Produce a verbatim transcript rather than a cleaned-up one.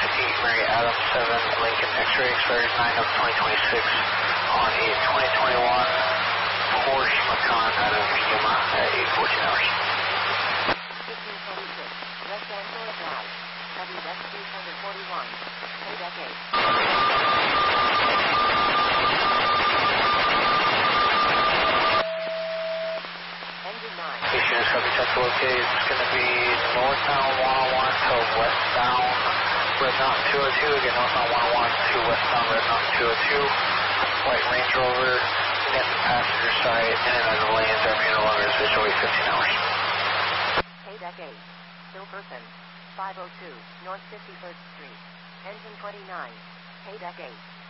fifty-eight Mary Adams seven Lincoln X-ray, expired nine of twenty twenty-six on eight twenty twenty-one, Porsche Macan out of Yuma at eight fourteen hours. fifteen twenty-six, West Angola Drive, W West two forty-one, Kodak eight. Engine nine. Station is copy, check to locate. It's going to be northbound one oh one to westbound Red Mountain two oh two. Again, northbound one oh one to westbound Red Mountain two oh two. White Range Rover, again, passenger side, and in the lanes, our main alarm is visual eight fifteen hours. Kodak eight, Silverton, five oh two, North fifty-first Street, engine twenty-nine, Kodak eight.